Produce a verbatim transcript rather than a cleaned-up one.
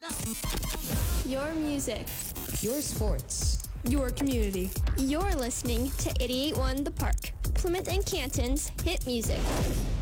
Your music. Your sports. Your community. You're listening to eighty-eight point one The Park, Plymouth and Canton's hit music.